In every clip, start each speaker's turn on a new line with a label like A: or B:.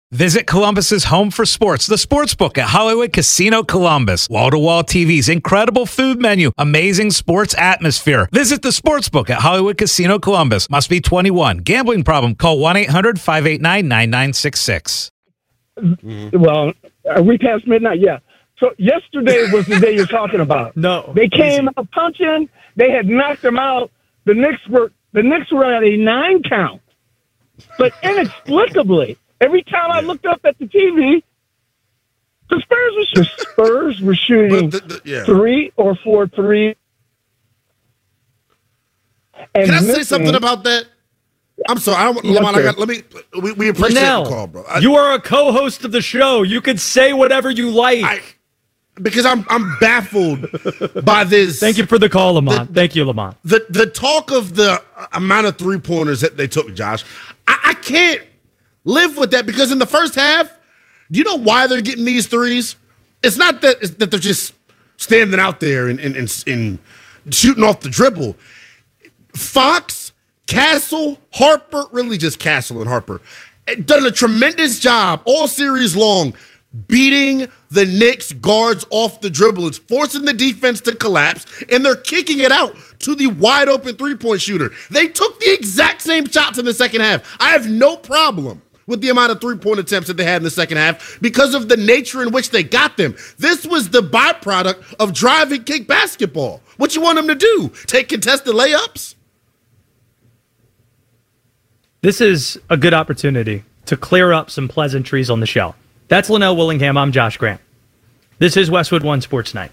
A: Visit Columbus's home for sports, the Sportsbook at Hollywood Casino Columbus. Wall-to-wall TVs, incredible food menu, amazing sports atmosphere. Visit the Sportsbook at Hollywood Casino Columbus. Must be 21. Gambling problem? Call 1-800-589-9966.
B: Well, are we past midnight? Yeah. So yesterday was the day you're talking about.
C: No.
B: They came out punching. They had knocked them out. The Knicks were at a 9 count. But inexplicably, every time I looked up at the TV, the Spurs were shooting 3 or 4 threes.
D: Can I say something about that? I'm sorry. We appreciate the call, bro.
C: You are a co-host of the show. You can say whatever you like.
D: Because I'm baffled by this.
C: Thank you for the call, Lamont. Thank you, Lamont.
D: The talk of the amount of three-pointers that they took, Josh, I can't live with that, because in the first half, do you know why they're getting these threes? It's not that they're just standing out there and shooting off the dribble. Fox, Castle, Harper, really just Castle and Harper, done a tremendous job all series long beating the Knicks guards off the dribble. It's forcing the defense to collapse, and they're kicking it out to the wide-open three-point shooter. They took the exact same shots in the second half. I have no problem with the amount of three-point attempts that they had in the second half because of the nature in which they got them. This was the byproduct of drive and kick basketball. What you want them to do? Take contested layups?
C: This is a good opportunity to clear up some pleasantries on the show. That's Linnell Willingham. I'm Josh Grant. This is Westwood One Sports Night.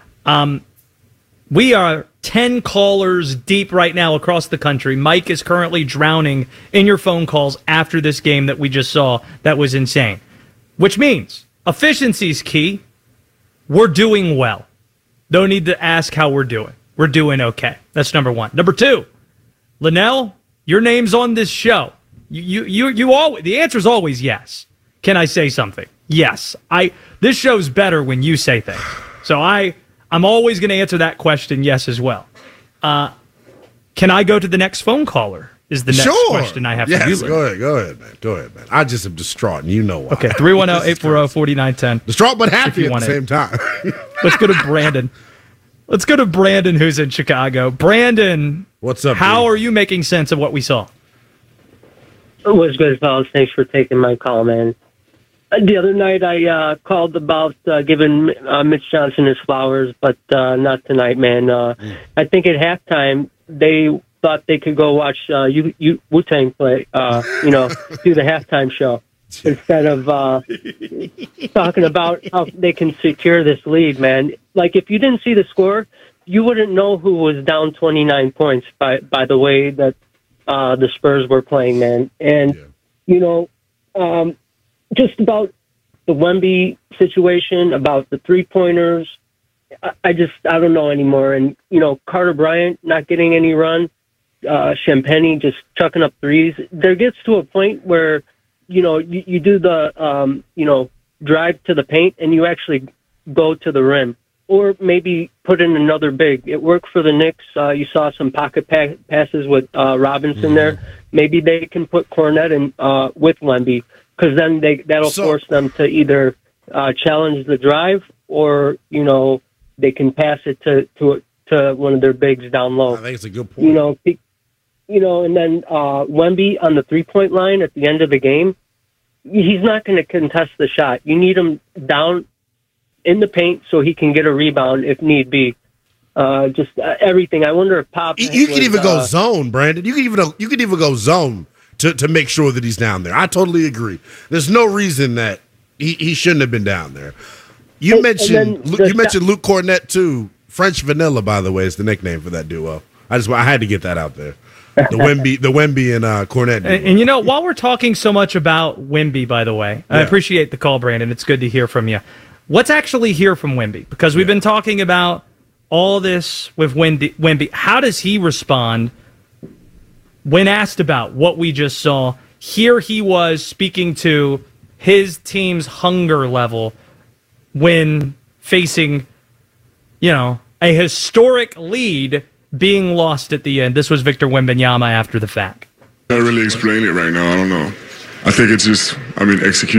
C: We are 10 callers deep right now across the country. Mike is currently drowning in your phone calls after this game that we just saw. That was insane. Which means efficiency is key. We're doing well. No need to ask how we're doing. We're doing okay. That's number one. Number two, Linnell, your name's on this show. You always, the answer is always yes. Can I say something? Yes. This show's better when you say things. So I'm always going to answer that question yes as well. Can I go to the next phone caller? Is the next question I have for you.
D: Yes, go ahead, man. I just am distraught, and you know why.
C: Okay, 310-840-4910.
D: Distraught but happy at the same time.
C: Let's go to Brandon. Let's go to Brandon, who's in Chicago. Brandon,
D: what's up?
C: How are you making sense of what we saw?
E: What's good, fellas? Thanks for taking my call, man. The other night I called about giving Mitch Johnson his flowers, but not tonight, man. I think at halftime they thought they could go watch Wu-Tang play, do the halftime show instead of talking about how they can secure this lead, man. Like, if you didn't see the score, you wouldn't know who was down 29 points by the way that the Spurs were playing, man. And, just about the Wemby situation, about the three-pointers, I don't know anymore. And, Carter Bryant not getting any run, Champagnie just chucking up threes. There gets to a point where, you do the, drive to the paint and you actually go to the rim. Or maybe put in another big. It worked for the Knicks. You saw some pocket passes with Robinson there. Maybe they can put Cornette in with Wemby, because then that'll force them to either challenge the drive or, they can pass it to one of their bigs down low.
D: I think it's a good point.
E: And then Wemby on the three-point line at the end of the game, he's not going to contest the shot. You need him down in the paint so he can get a rebound if need be. Everything. I wonder if Pop.
D: You could even go zone, Brandon. You could even go zone to make sure that he's down there. I totally agree. There's no reason that he shouldn't have been down there. You mentioned Luke Cornette too. French Vanilla, by the way, is the nickname for that duo. I had to get that out there. The Wemby and Cornette duo.
C: And while we're talking so much about Wemby, by the way, I appreciate the call, Brandon. It's good to hear from you. Let's actually hear from Wemby, because we've been talking about all this with Wemby. How does he respond when asked about what we just saw? Here he was speaking to his team's hunger level when facing, a historic lead being lost at the end. This was Victor Wembanyama after the fact.
F: I can't really explain it right now. I don't know. I think it's just, execution.